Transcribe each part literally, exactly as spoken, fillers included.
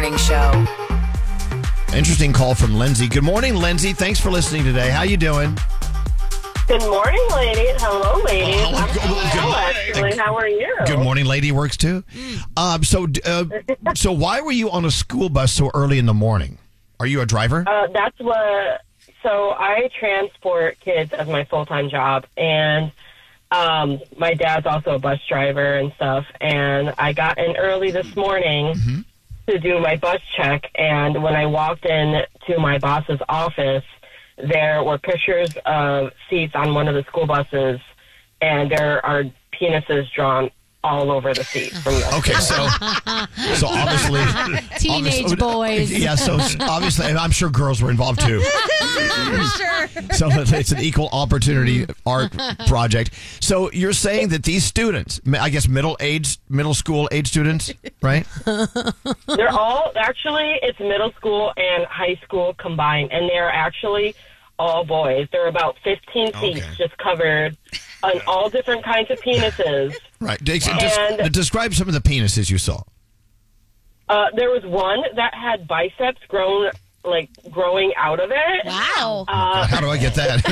Morning Show. Interesting call from Lindsay. Good morning, Lindsay. Thanks for listening today. How you doing? Good morning, ladies. Hello, ladies. Oh, I'm good- good- well, actually. How are you? Good morning, lady works too. Um, so, uh, so why were you on a school bus so early in the morning? Are you a driver? Uh, that's what. So I transport kids as my full time job, and um, my dad's also a bus driver and stuff. And I got in early this morning Mm-hmm. to do my bus check. And when I walked in to my boss's office, there were pictures of seats on one of the school buses, and there are penises drawn all over the seat. From the Okay, so so obviously Teenage obviously- boys. Yeah, so obviously, and I'm sure girls were involved too. Sure. So it's an equal opportunity art project. So you're saying that these students, I guess middle age, middle school age students, right? They're all actually, it's middle school and high school combined, and they're actually all boys. There are about fifteen seats Okay. just covered on all different kinds of penises. Right. Des- des- And- describe some of the penises you saw. Uh, there was one that had biceps grown, like growing out of it. Wow. Uh, How do I get that?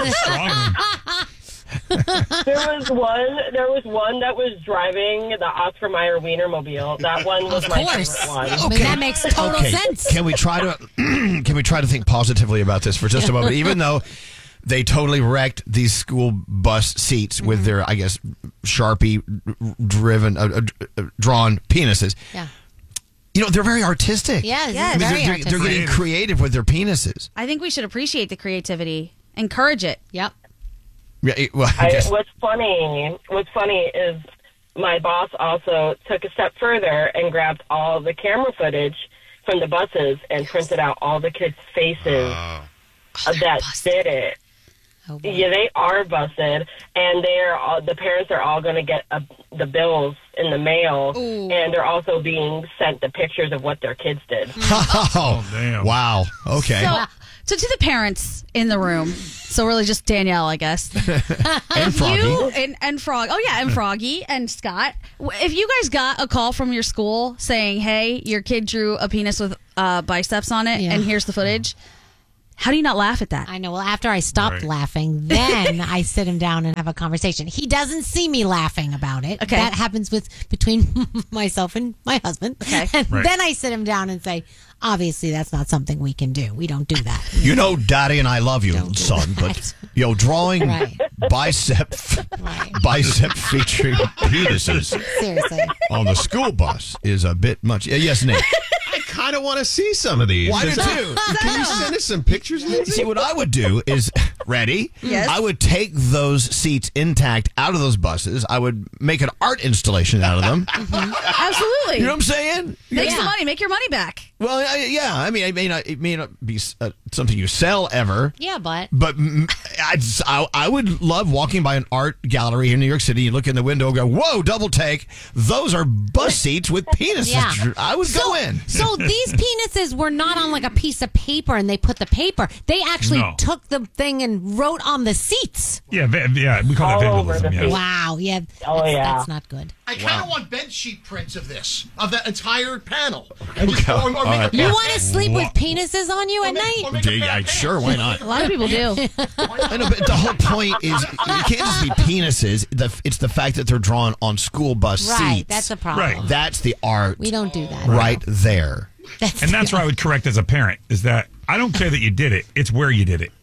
there was one. There was one that was driving the Oscar Mayer Wienermobile. That one was Of my course. favorite one. I mean, that makes total okay. sense. Can we try to can we try to think positively about this for just a moment? Even though they totally wrecked these school bus seats with Mm-hmm. their, I guess, Sharpie driven, uh, uh, drawn penises. Yeah. You know, they're very artistic. Yeah, this Yes. is I mean, very they're, they're, artistic. they're getting creative with their penises. I think we should appreciate the creativity. Encourage it. Yep. Yeah, it- well, I I, guess. what's funny, what's funny is my boss also took a step further and grabbed all the camera footage from the buses and printed out all the kids' faces uh, that did it. Oh, boy. Yeah, they are busted, and they're all, the parents are all going to get uh the bills in the mail, Ooh. and they're also being sent the pictures of what their kids did. Oh, damn. Wow. Okay. So, so to the parents in the room, so really just Danielle, I guess. and Froggy. You and, and Frog. Oh, yeah, and Froggy and Scott. If you guys got a call from your school saying, hey, your kid drew a penis with uh, biceps on it, Yeah. and here's the footage, how do you not laugh at that? I know. Well, after I stopped Right. laughing, then I sit him down and have a conversation. He doesn't see me laughing about it. Okay. That happens with between myself and my husband. Okay. And Right. then I sit him down and say, obviously, that's not something we can do. We don't do that. You know, Daddy and I love you, Don't do son, but that. yo, drawing Right. bicep Right. bicep featuring penises Seriously. on the school bus is a bit much. Uh, yes, Nick. I kind of want to see some of these. Why Is- do you? Can you send us some pictures, Lindsay? See, what I would do is, ready? Yes. I would take those seats intact out of those buses. I would make an art installation out of them. Absolutely. You know what I'm saying? Make Yeah. some money. Make your money back. Well, I, yeah. I mean, it may not, it may not be uh, something you sell ever. Yeah, but But mm, I'd, I, I would love walking by an art gallery here in New York City. You look in the window and go, whoa, double take. Those are bus seats with penises. Yeah. I would so, go in. So these penises were not on like a piece of paper and they put the paper. They actually No. took the thing and wrote on the seats. Yeah, va- yeah, we call that All over vandalism. the Yeah. place. Wow. Yeah. Oh, that's, yeah. That's not good. I kind of want bed sheet prints of this, of that entire panel. And just, or, or make right. a You back- want to sleep with penises on you or at make- night? or make a Yeah, back sure, pants. why not? A lot of people do. I know, but the whole point is you can't just be penises. The, it's the fact that they're drawn on school bus Right. seats. That's a problem. Right. That's the art We don't do that. right there. That's And that's where I would correct as a parent is that I don't care that you did it. It's where you did it.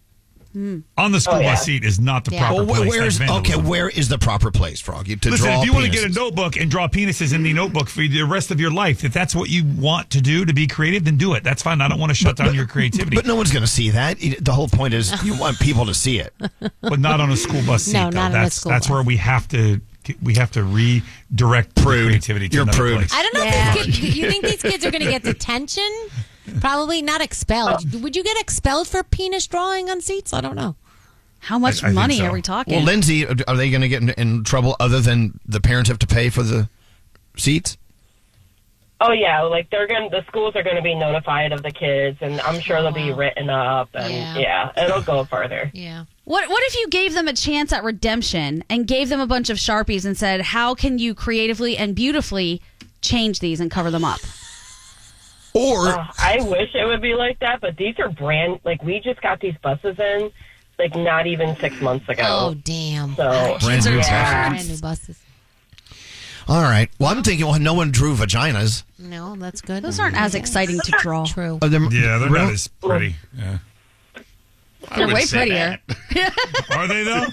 On the school Oh, yeah. bus seat is not the Yeah. proper Well, place. where is That's okay? vandalism. Where is the proper place, Froggy, to Listen, draw if you want to get a penises? notebook and draw penises in the notebook for the rest of your life, if that's what you want to do to be creative, then do it. That's fine. I don't want to shut down your creativity, But no one's going to see that. The whole point is you want people to see it. but not on a school bus seat. No, though. not on a that's school that's bus. where we have to we have to redirect the Prude. creativity to You're another prude. place. I don't know Yeah. if these kids, you think these kids are going to get detention? Probably not expelled. Would you get expelled for penis drawing on seats? I don't know. How much I- I think money so. are we talking? Well, Lindsay, are they going to get in, in trouble other than the parents have to pay for the seats? Oh yeah, like they're gonna, the schools are gonna be notified of the kids, and I'm sure they'll be wow. written up, and Yeah. yeah, it'll go further. Yeah. What What if you gave them a chance at redemption and gave them a bunch of Sharpies and said, how can you creatively and beautifully change these and cover them up? Or Uh, I wish it would be like that, but these are brand, like, we just got these buses in, like, not even six months ago. Oh, damn. So, brand new yeah. Brand new buses. All right. Well, I'm thinking, well, no one drew vaginas. No, that's good. Those aren't as exciting to draw. True. Are there- Yeah, they're real- not as pretty. Yeah. They're way prettier. Are they though?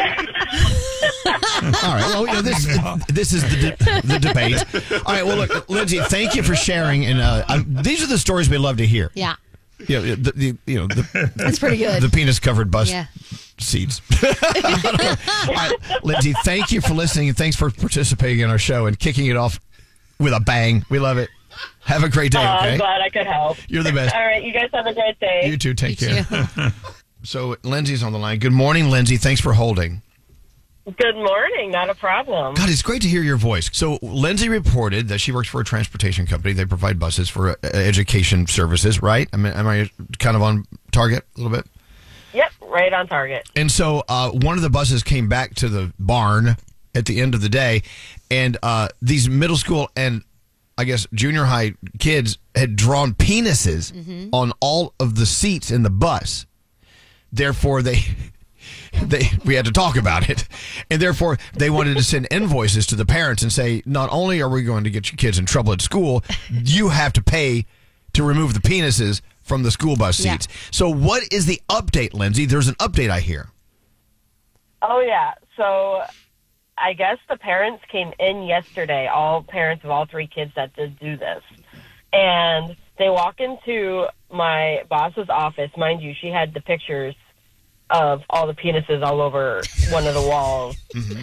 All right. Well, you know, this this is the de- the debate. All right. Well, look, Lindsay, thank you for sharing. And uh, um, these are the stories we love to hear. Yeah. You know, the, the you know the, That's pretty good. the penis covered bus Yeah. seats. All right, Lindsay, thank you for listening and thanks for participating in our show and kicking it off with a bang. We love it. Have a great day. Uh, I'm Okay. glad I could help. You're the best. All right, you guys have a great day. You too. Take You care. too. So Lindsay's on the line. Good morning, Lindsay. Thanks for holding. Good morning. Not a problem. God, it's great to hear your voice. So Lindsay reported that she works for a transportation company. They provide buses for uh, education services, right? I mean, am I kind of on target a little bit? Yep, right on target. And so uh, one of the buses came back to the barn at the end of the day, and uh, these middle school and I guess junior high kids had drawn penises on all of the seats in the bus. Therefore, they they we had to talk about it, and therefore they wanted to send invoices to the parents and say, not only are we going to get your kids in trouble at school, you have to pay to remove the penises from the school bus Yeah. seats. So, what is the update, Lindsay? There's an update I hear. Oh, yeah. So I guess the parents came in yesterday, all parents of all three kids that did do this. And they walk into my boss's office. Mind you, she had the pictures of all the penises all over one of the walls.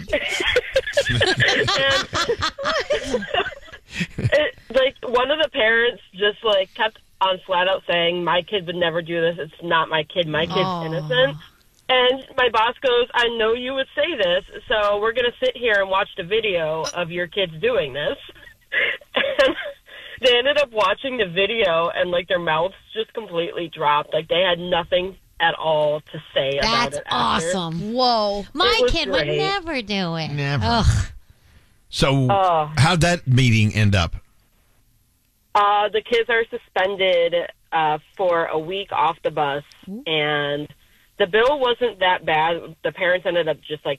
And it, like, one of the parents just, like, kept on flat out saying, my kid would never do this. It's not my kid. My kid's Aw. innocent. And my boss goes, I know you would say this, so we're going to sit here and watch the video of your kids doing this. And they ended up watching the video, and, like, their mouths just completely dropped. Like, they had nothing at all to say about That's it after. awesome. Whoa. My It was kid would great. never do it. Never. Ugh. So, Oh. how'd that meeting end up? Uh, the kids are suspended uh, for a week off the bus, and the bill wasn't that bad. The parents ended up just, like,